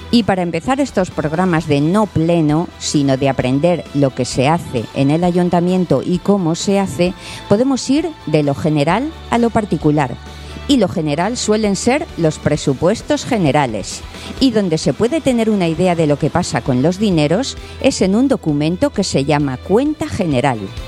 Y para empezar estos programas de no pleno, sino de aprender lo que se hace en el ayuntamiento y cómo se hace, podemos ir de lo general a lo particular. Y lo general suelen ser los presupuestos generales. Y donde se puede tener una idea de lo que pasa con los dineros es en un documento que se llama Cuenta General.